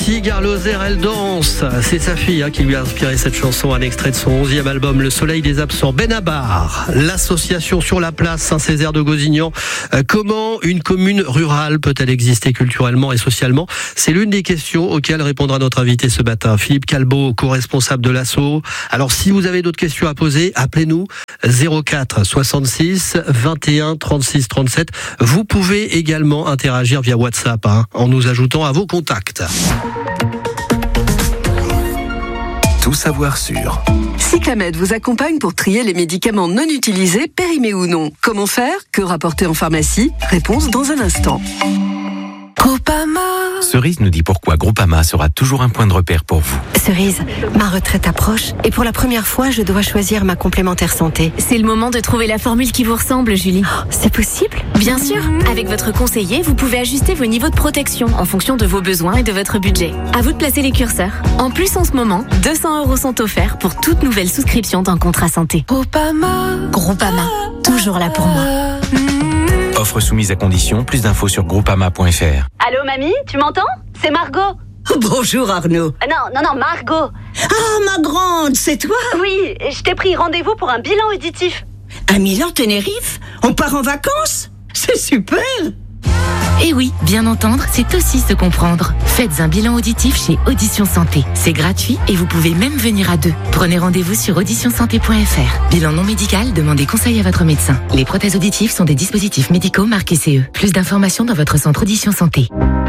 Ici, Gare Lozère, elle danse. C'est sa fille qui lui a inspiré cette chanson, un extrait de son 11e album, Le Soleil des Absents. Benabar, l'association sur la place Saint-Césaire de Gausignan. Comment une commune rurale peut-elle exister culturellement et socialement? C'est l'une des questions auxquelles répondra notre invité ce matin, Philippe Calbeau, co-responsable de l'asso. Alors, si vous avez d'autres questions à poser, appelez-nous 04 66 21 36 37. Vous pouvez également interagir via WhatsApp en nous ajoutant à vos contacts. Tout savoir sur. Cyclamed vous accompagne pour trier les médicaments non utilisés, périmés ou non. Comment faire? Que rapporter en pharmacie? Réponse dans un instant. Groupama. Cerise nous dit pourquoi Groupama sera toujours un point de repère pour vous. Cerise, ma retraite approche et pour la première fois, je dois choisir ma complémentaire santé. C'est le moment de trouver la formule qui vous ressemble, Julie. C'est possible? Bien sûr. Avec votre conseiller, vous pouvez ajuster vos niveaux de protection en fonction de vos besoins et de votre budget. À vous de placer les curseurs. En plus, en ce moment, 200 € sont offerts pour toute nouvelle souscription d'un contrat santé. Groupama. Groupama, toujours là pour moi. Offre soumise à condition, plus d'infos sur groupama.fr. Allô mamie, tu m'entends? C'est Margot. Bonjour Arnaud. Non, Margot. Ah ma grande, c'est toi? Oui, je t'ai pris rendez-vous pour un bilan auditif. À Milan-Tenerife? On part en vacances? C'est super. Et oui, bien entendre, c'est aussi se comprendre. Faites un bilan auditif chez Audition Santé. C'est gratuit et vous pouvez même venir à deux. Prenez rendez-vous sur auditionsanté.fr. Bilan non médical, demandez conseil à votre médecin. Les prothèses auditives sont des dispositifs médicaux marqués CE. Plus d'informations dans votre centre Audition Santé.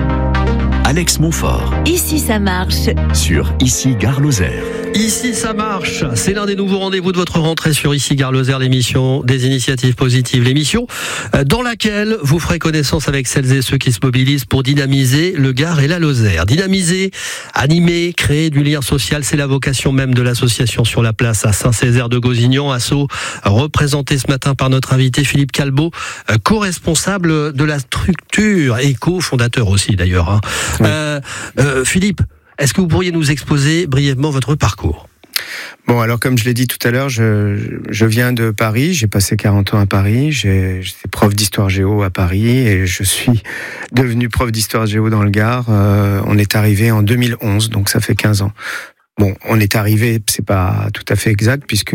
Alex Montfort. Ici, ça marche. Sur Ici Gare Lozère. Ici, ça marche. C'est l'un des nouveaux rendez-vous de votre rentrée sur Ici Gare Lozère, l'émission des initiatives positives. L'émission dans laquelle vous ferez connaissance avec celles et ceux qui se mobilisent pour dynamiser le Gard et la Lozère. Dynamiser, animer, créer du lien social, c'est la vocation même de l'association sur la place à Saint-Césaire de Gausignan. Asso représenté ce matin par notre invité Philippe Calbeau, co-responsable de la structure et co-fondateur aussi d'ailleurs. Oui. Philippe, est-ce que vous pourriez nous exposer brièvement votre parcours? Bon, alors comme je l'ai dit tout à l'heure, je viens de Paris, j'ai passé 40 ans à Paris, j'étais prof d'histoire géo à Paris et je suis devenu prof d'histoire géo dans le Gard. On est arrivé en 2011, donc ça fait 15 ans. Bon, on est arrivé, c'est pas tout à fait exact, puisque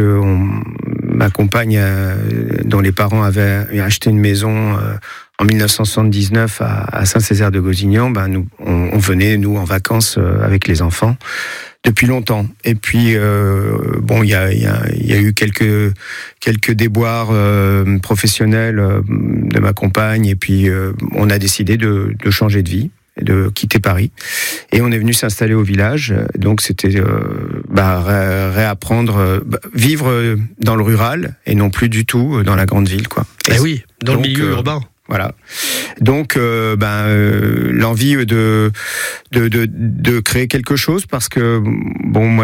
ma compagne, dont les parents avaient acheté une maison en 1979 à Saint-Césaire de Gausignan, on venait, nous, en vacances avec les enfants depuis longtemps. Et puis, il y a eu quelques déboires professionnels de ma compagne, et puis on a décidé de changer de vie, de quitter Paris, et on est venu s'installer au village. Donc c'était réapprendre, vivre dans le rural et non plus du tout dans la grande ville, quoi. Et oui, dans le milieu urbain. Voilà. Donc, l'envie de créer quelque chose, parce que moi,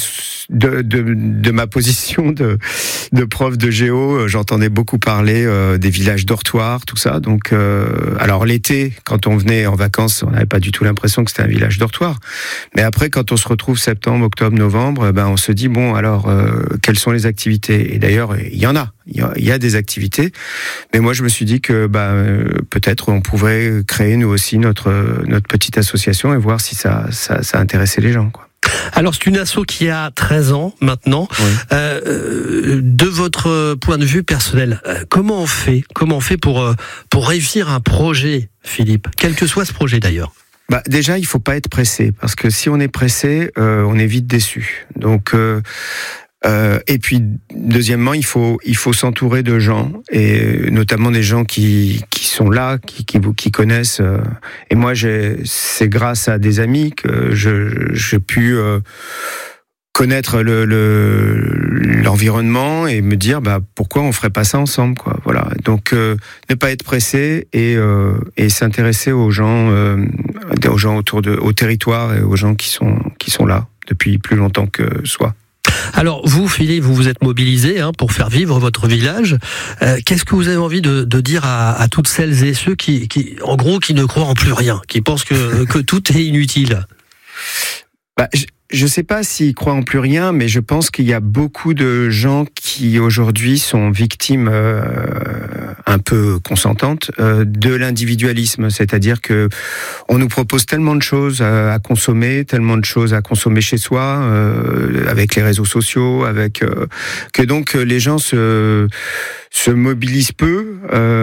de ma position de prof de géo, j'entendais beaucoup parler des villages dortoirs, tout ça. Donc, alors l'été, quand on venait en vacances, on n'avait pas du tout l'impression que c'était un village dortoir. Mais après, quand on se retrouve septembre, octobre, novembre, on se dit quelles sont les activités? Et d'ailleurs, il y en a. Il y a des activités, mais moi je me suis dit que peut-être on pourrait créer nous aussi notre petite association et voir si ça intéressait les gens, quoi. Alors c'est une asso qui a 13 ans maintenant. Oui. De votre point de vue personnel, comment on fait pour réussir un projet, Philippe, quel que soit ce projet d'ailleurs? Déjà, il faut pas être pressé, parce que si on est pressé, on est vite déçu. Donc et puis deuxièmement, il faut s'entourer de gens, et notamment des gens qui sont là, qui connaissent. Et moi, c'est grâce à des amis que j'ai pu connaître l'environnement et me dire pourquoi on ferait pas ça ensemble, quoi. Voilà. Donc ne pas être pressé et s'intéresser aux gens au territoire et aux gens qui sont là depuis plus longtemps que soi. Alors vous, Philippe, vous vous êtes mobilisé pour faire vivre votre village. Qu'est-ce que vous avez envie de dire à toutes celles et ceux qui ne croient en plus rien, qui pensent que tout est inutile? je sais pas s'ils croient en plus rien, mais je pense qu'il y a beaucoup de gens qui aujourd'hui sont victimes un peu consentantes de l'individualisme, c'est-à-dire que on nous propose tellement de choses à consommer, tellement de choses à consommer chez soi, avec les réseaux sociaux, que donc les gens se mobilisent peu,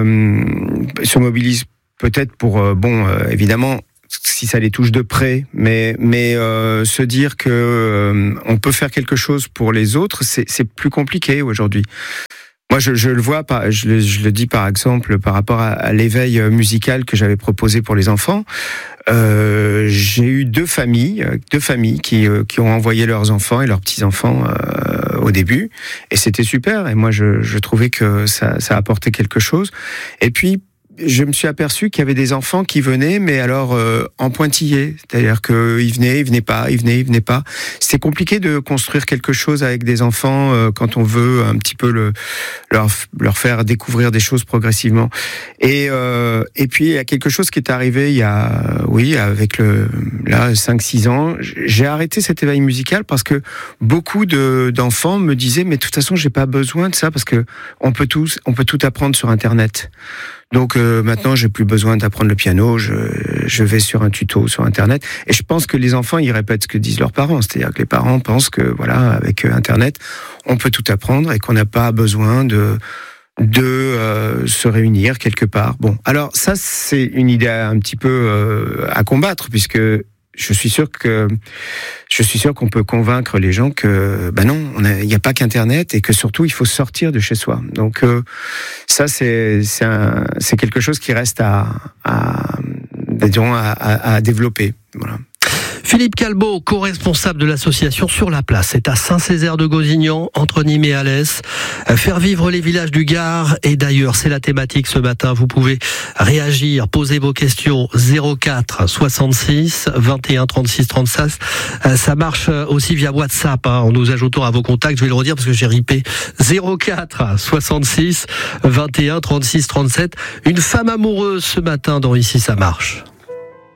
se mobilisent peut-être pour évidemment, si ça les touche de près, mais se dire que on peut faire quelque chose pour les autres, c'est plus compliqué aujourd'hui. Moi, je le vois, je le dis par exemple par rapport à l'éveil musical que j'avais proposé pour les enfants. J'ai eu deux familles qui ont envoyé leurs enfants et leurs petits-enfants au début, et c'était super. Et moi, je trouvais que ça apportait quelque chose. Et puis, je me suis aperçu qu'il y avait des enfants qui venaient, mais alors en pointillé, c'est-à-dire qu'ils venaient pas. C'est compliqué de construire quelque chose avec des enfants quand on veut un petit peu leur faire découvrir des choses progressivement. Et puis il y a quelque chose qui est arrivé avec 5-6 ans, j'ai arrêté cet éveil musical parce que beaucoup d'enfants me disaient mais de toute façon j'ai pas besoin de ça parce que on peut tout apprendre sur Internet. Donc maintenant, j'ai plus besoin d'apprendre le piano, je vais sur un tuto sur Internet. Et je pense que les enfants, ils répètent ce que disent leurs parents. C'est-à-dire que les parents pensent que voilà, avec Internet, on peut tout apprendre et qu'on n'a pas besoin de se réunir quelque part. Bon, alors ça, c'est une idée un petit peu à combattre, puisque je suis sûr qu'on peut convaincre les gens que non, il n'y a pas qu'Internet et que surtout il faut sortir de chez soi. Donc ça c'est quelque chose qui reste à développer. Voilà. Philippe Calbot, co-responsable de l'association Sur la Place, c'est à Saint-Césaire-de-Gozignan, entre Nîmes et Alès. Faire vivre les villages du Gard et d'ailleurs, c'est la thématique ce matin. Vous pouvez réagir, poser vos questions 04 66 21 36 36. Ça marche aussi via WhatsApp, en nous ajoutant à vos contacts. Je vais le redire parce que j'ai ripé. 04 66 21 36 37. Une femme amoureuse ce matin dans Ici ça marche.